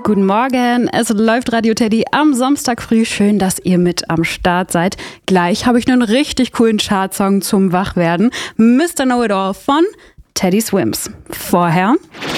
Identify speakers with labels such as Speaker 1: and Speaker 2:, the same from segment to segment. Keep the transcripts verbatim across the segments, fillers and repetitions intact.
Speaker 1: Guten Morgen, es läuft Radio Teddy am Samstag früh. Schön, dass ihr mit am Start seid. Gleich habe ich einen richtig coolen Chartsong zum Wachwerden. Mister Know-It-All von Teddy Swims. Vorher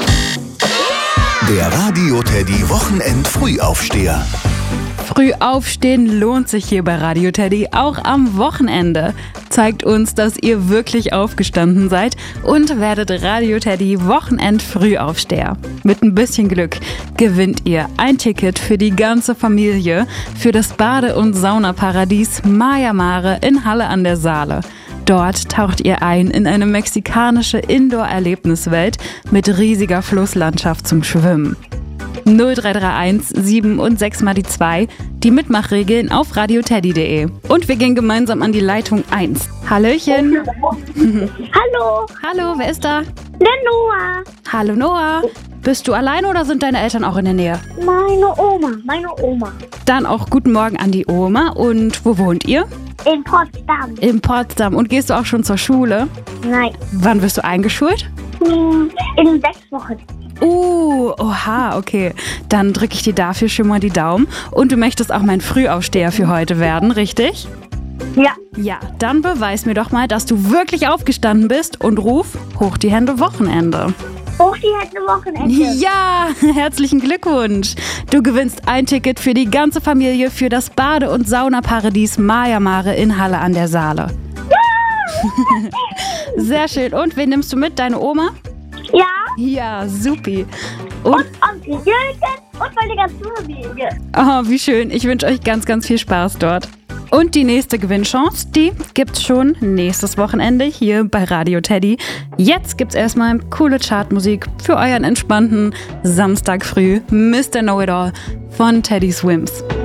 Speaker 2: der Radio Teddy Wochenend Frühaufsteher.
Speaker 1: Früh aufstehen lohnt sich hier bei Radio Teddy, auch am Wochenende. Zeigt uns, dass ihr wirklich aufgestanden seid und werdet Radio Teddy Wochenend Frühaufsteher. Mit ein bisschen Glück gewinnt ihr ein Ticket für die ganze Familie für das Bade- und Saunaparadies Maya Mare in Halle an der Saale. Dort taucht ihr ein in eine mexikanische Indoor-Erlebniswelt mit riesiger Flusslandschaft zum Schwimmen. null drei drei eins sieben und sechs mal die zwei, die Mitmachregeln auf radioteddy punkt de. Und wir gehen gemeinsam an die Leitung eins. Hallöchen.
Speaker 3: Hallo.
Speaker 1: Hallo, wer ist da?
Speaker 3: Der Noah.
Speaker 1: Hallo Noah. Bist du alleine oder sind deine Eltern auch in der Nähe?
Speaker 3: Meine Oma, meine Oma.
Speaker 1: Dann auch guten Morgen an die Oma. Und wo wohnt ihr?
Speaker 3: In Potsdam.
Speaker 1: In Potsdam. Und gehst du auch schon zur Schule?
Speaker 3: Nein.
Speaker 1: Wann wirst du eingeschult?
Speaker 3: In sechs Wochen.
Speaker 1: Uh, oha, okay. Dann drücke ich dir dafür schon mal die Daumen. Und du möchtest auch mein Frühaufsteher für heute werden, richtig?
Speaker 3: Ja.
Speaker 1: Ja, dann beweis mir doch mal, dass du wirklich aufgestanden bist und ruf hoch die Hände Wochenende.
Speaker 3: Hoch die Hände Wochenende.
Speaker 1: Ja, herzlichen Glückwunsch. Du gewinnst ein Ticket für die ganze Familie für das Bade- und Saunaparadies Maya Mare in Halle an der Saale. Ja. Sehr schön. Und wen nimmst du mit? Deine Oma?
Speaker 3: Ja.
Speaker 1: Ja, supi. Und,
Speaker 3: und Onkel Jürgen und meine ganze Familie.
Speaker 1: Oh, wie schön. Ich wünsche euch ganz, ganz viel Spaß dort. Und die nächste Gewinnchance, die gibt's schon nächstes Wochenende hier bei Radio Teddy. Jetzt gibt's erstmal coole Chartmusik für euren entspannten Samstag früh. Mister Know-It-All von Teddy Swims.